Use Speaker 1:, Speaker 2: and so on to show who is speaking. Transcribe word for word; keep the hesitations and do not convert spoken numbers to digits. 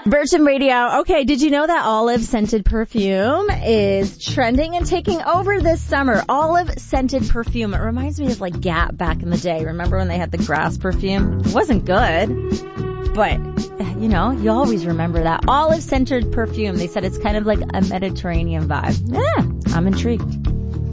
Speaker 1: Virgin Radio. Okay, did you know that olive-scented perfume is trending and taking over this summer? Olive-scented perfume. It reminds me of like Gap back in the day. Remember when they had the grass perfume? It wasn't good, but you know, you always remember that. Olive-scented perfume. They said it's kind of like a Mediterranean vibe. Yeah, I'm intrigued.